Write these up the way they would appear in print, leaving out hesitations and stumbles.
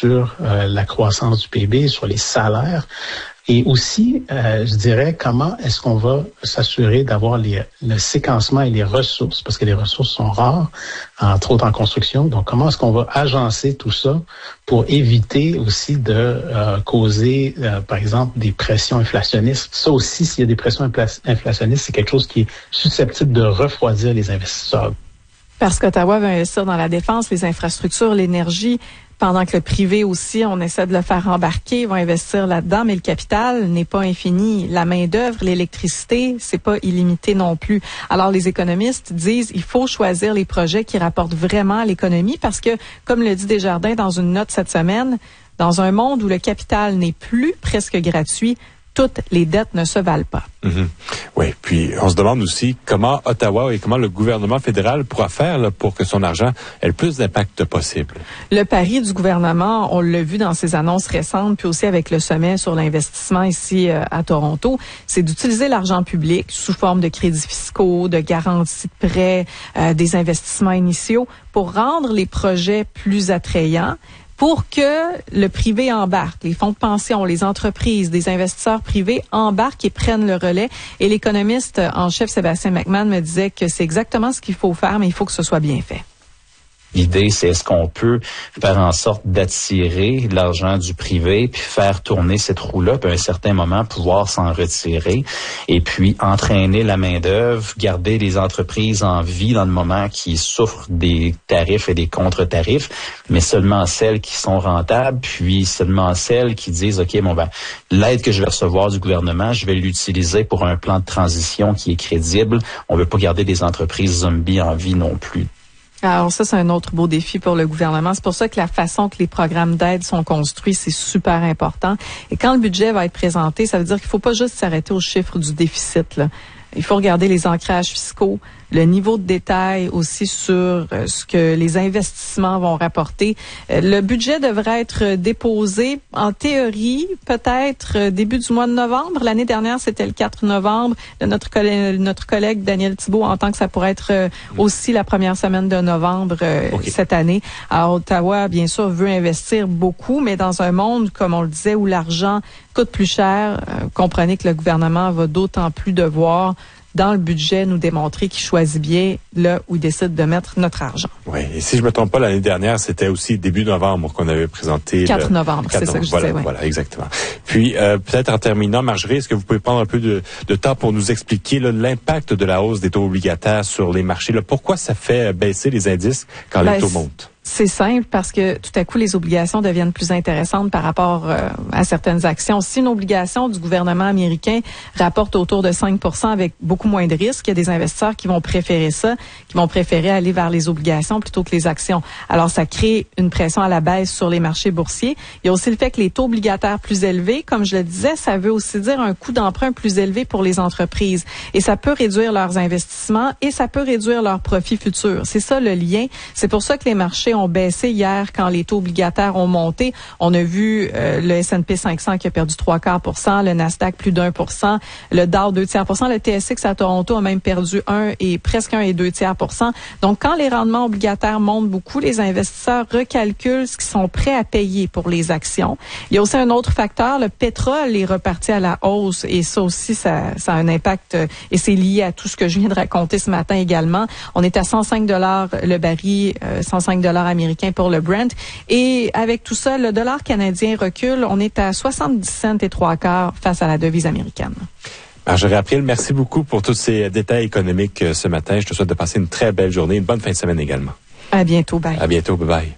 sur la croissance du PIB, sur les salaires. Et aussi, je dirais, comment est-ce qu'on va s'assurer d'avoir le séquencement et les ressources, parce que les ressources sont rares, entre autres en construction. Donc, comment est-ce qu'on va agencer tout ça pour éviter aussi de causer, par exemple, des pressions inflationnistes. Ça aussi, s'il y a des pressions inflationnistes, c'est quelque chose qui est susceptible de refroidir les investisseurs. Parce qu'Ottawa veut investir dans la défense, les infrastructures, l'énergie, pendant que le privé aussi, on essaie de le faire embarquer, va investir là-dedans, mais le capital n'est pas infini. La main-d'œuvre, l'électricité, c'est pas illimité non plus. Alors, les économistes disent il faut choisir les projets qui rapportent vraiment à l'économie parce que, comme le dit Desjardins dans une note cette semaine, dans un monde où le capital n'est plus presque gratuit, toutes les dettes ne se valent pas. Mm-hmm. Oui, puis on se demande aussi comment Ottawa et comment le gouvernement fédéral pourra faire là, pour que son argent ait le plus d'impact possible. Le pari du gouvernement, on l'a vu dans ses annonces récentes, puis aussi avec le sommet sur l'investissement ici à Toronto, c'est d'utiliser l'argent public sous forme de crédits fiscaux, de garanties de prêts, des investissements initiaux pour rendre les projets plus attrayants, pour que le privé embarque, les fonds de pension, les entreprises, des investisseurs privés embarquent et prennent le relais. Et l'économiste en chef Sébastien McMahon me disait que c'est exactement ce qu'il faut faire, mais il faut que ce soit bien fait. L'idée, c'est est-ce qu'on peut faire en sorte d'attirer l'argent du privé, puis faire tourner cette roue-là, puis à un certain moment pouvoir s'en retirer, et puis entraîner la main-d'œuvre, garder les entreprises en vie dans le moment qui souffrent des tarifs et des contre-tarifs, mais seulement celles qui sont rentables, puis seulement celles qui disent, OK, l'aide que je vais recevoir du gouvernement, je vais l'utiliser pour un plan de transition qui est crédible. On veut pas garder des entreprises zombies en vie non plus. Alors ça, c'est un autre beau défi pour le gouvernement. C'est pour ça que la façon que les programmes d'aide sont construits, c'est super important. Et quand le budget va être présenté, ça veut dire qu'il faut pas juste s'arrêter aux chiffres du déficit, là. Il faut regarder les ancrages fiscaux, le niveau de détail aussi sur ce que les investissements vont rapporter. Le budget devrait être déposé en théorie peut-être début du mois de novembre. L'année dernière, c'était le 4 novembre. Notre collègue Daniel Thibault entend que ça pourrait être aussi la première semaine de novembre cette année. Alors, Ottawa, bien sûr, veut investir beaucoup, mais dans un monde, comme on le disait, où l'argent coûte plus cher, comprenez que le gouvernement va d'autant plus devoir dans le budget, nous démontrer qu'il choisit bien là où il décide de mettre notre argent. Oui, et si je me trompe pas, l'année dernière, c'était aussi début novembre qu'on avait présenté. 4 novembre, c'est ça que je disais. Oui. Voilà, exactement. Puis, peut-être en terminant, Marjorie, est-ce que vous pouvez prendre un peu de temps pour nous expliquer là, l'impact de la hausse des taux obligataires sur les marchés? Là, pourquoi ça fait baisser les indices quand les taux montent? C'est simple parce que tout à coup, les obligations deviennent plus intéressantes par rapport à certaines actions. Si une obligation du gouvernement américain rapporte autour de 5% avec beaucoup moins de risques, il y a des investisseurs qui vont préférer ça, qui vont préférer aller vers les obligations plutôt que les actions. Alors, ça crée une pression à la baisse sur les marchés boursiers. Il y a aussi le fait que les taux obligataires plus élevés, comme je le disais, ça veut aussi dire un coût d'emprunt plus élevé pour les entreprises. Et ça peut réduire leurs investissements et ça peut réduire leurs profits futurs. C'est ça le lien. C'est pour ça que les marchés ont baissé hier quand les taux obligataires ont monté. On a vu le S&P 500 qui a perdu 0,75%, le Nasdaq plus d'1%, le Dow 0,2%, le TSX à Toronto a même perdu presque 1,2%. Donc, quand les rendements obligataires montent beaucoup, les investisseurs recalculent ce qu'ils sont prêts à payer pour les actions. Il y a aussi un autre facteur, le pétrole est reparti à la hausse et ça aussi, ça a un impact et c'est lié à tout ce que je viens de raconter ce matin également. On est à 105 $ le baril, 105 $ américain pour le Brent. Et avec tout ça, le dollar canadien recule. On est à 70 cents et 3/4 face à la devise américaine. Marjorie April, merci beaucoup pour tous ces détails économiques ce matin. Je te souhaite de passer une très belle journée, une bonne fin de semaine également. À bientôt, bye. À bientôt, bye bye.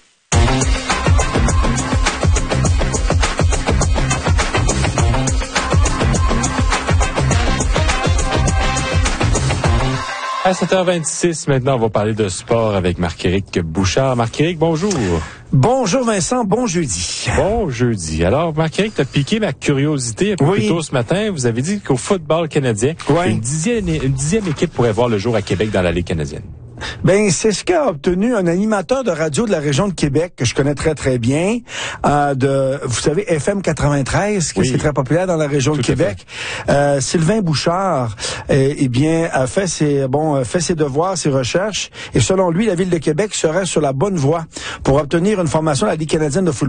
À 7h26, maintenant, on va parler de sport avec Marc-Éric Bouchard. Marc-Éric, bonjour. Bonjour Vincent, bon jeudi. Bon jeudi. Alors, Marc-Éric, t'as piqué ma curiosité un peu plus tôt ce matin. Vous avez dit qu'au football canadien, une dixième équipe pourrait voir le jour à Québec dans la Ligue canadienne. Ben, c'est ce qu'a obtenu un animateur de radio de la région de Québec, que je connais très, très bien, vous savez, FM 93, qui est très populaire dans la région de Québec. Sylvain Bouchard, a fait ses devoirs, ses recherches, et selon lui, la Ville de Québec serait sur la bonne voie pour obtenir une formation à la Ligue canadienne de football.